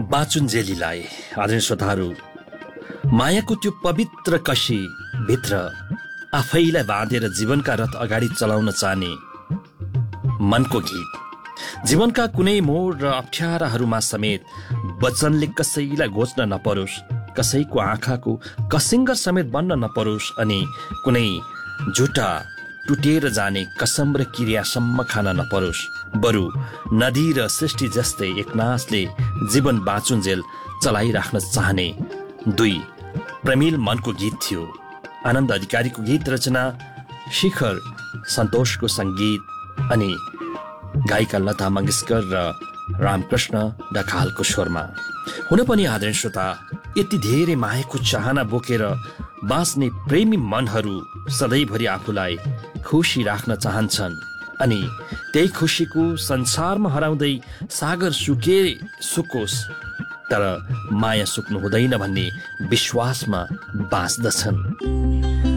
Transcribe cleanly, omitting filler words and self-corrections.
बाचुन्जेलीलाई आदरणीय श्रोताहरू, मायाको त्यो पवित्र कसी भित्र आफैलाई बाँधेर जीवनका रथ अगाडि चलाउन चाहने मनको गीत, जीवनका कुनै मोड र अप्ठ्याराहरूमा समेत वचनले कसैलाई घोच्न नपरोस्, कसैको आँखाको कसिङ्गर समेत बन्न नपरोस् अनि कुनै झुटा टुटेर जाने कसम र क्रियासम्म खान नपरोस्। बरु नदी र सृष्टि जस्तै एकनासले जीवन बाँचुन्जेल चलाइराख्न चाहने दुई प्रेमिल मनको गीत थियो। आनन्द अधिकारीको गीत रचना, शिखर सन्तोषको सङ्गीत अनि गायिका लता मङ्गेशकर र रामकृष्ण ढकालको स्वरमा। हुन पनि आदरणीय श्रोता, यति धेरै मायाको चाहना बोकेर बाँच्ने प्रेमी मनहरू सधैँभरि आफूलाई खुसी राख्न चाहन्छन् अनि त्यही खुसीको संसारमा हराउँदै सागर सुकोस्, तर माया सुक्नु हुँदैन भन्ने विश्वासमा बाँच्दछन्।